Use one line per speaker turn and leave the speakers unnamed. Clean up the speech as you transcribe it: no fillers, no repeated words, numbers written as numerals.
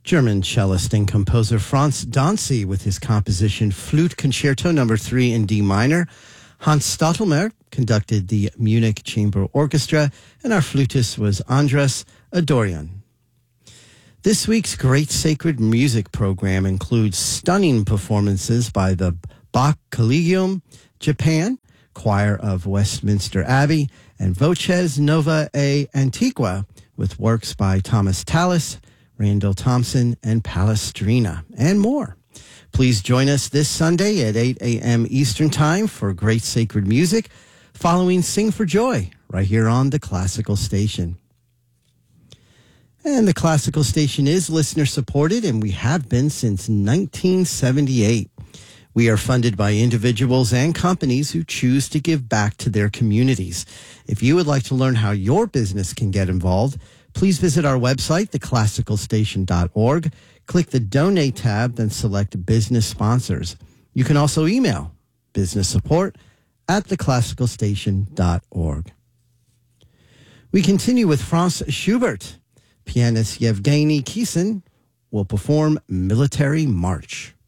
German cellist and composer Franz Dancy with his composition Flute Concerto No. 3 in D minor. Hans Stottelmer conducted the Munich Chamber Orchestra, and our flutist was Andras Adorian. This week's Great Sacred Music program includes stunning performances by the Bach Collegium, Japan, Choir of Westminster Abbey, and Voces Nova e Antiqua, with works by Thomas Tallis, Randall Thompson, and Palestrina, and more. Please join us this Sunday at 8 a.m. Eastern Time for Great Sacred Music, following Sing for Joy, right here on the Classical Station. And the Classical Station is listener-supported, and we have been since 1978. We are funded by individuals and companies who choose to give back to their communities. If you would like to learn how your business can get involved, please visit our website, theclassicalstation.org. Click the Donate tab, then select Business Sponsors. You can also email businesssupport@theclassicalstation.org. We continue with Franz Schubert. Pianist Yevgeny Kissin will perform Military March.